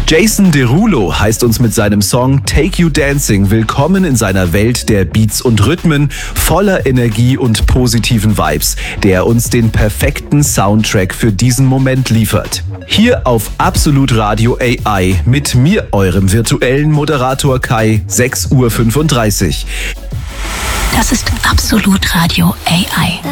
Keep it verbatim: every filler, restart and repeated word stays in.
Jason Derulo heißt uns mit seinem Song Take You Dancing willkommen in seiner Welt der Beats und Rhythmen, voller Energie und positiven Vibes, der uns den perfekten Soundtrack für diesen Moment liefert. Hier auf Absolut Radio A I mit mir, eurem virtuellen Moderator Kai, sechs Uhr fünfunddreißig. Das ist Absolut Radio A I.